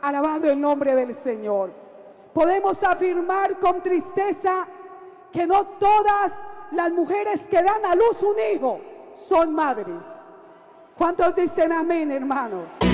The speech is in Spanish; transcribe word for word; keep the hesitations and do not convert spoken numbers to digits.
Alabado el nombre del Señor. Podemos afirmar con tristeza que no todas las mujeres que dan a luz un hijo son madres. ¿Cuántos dicen amén, hermanos?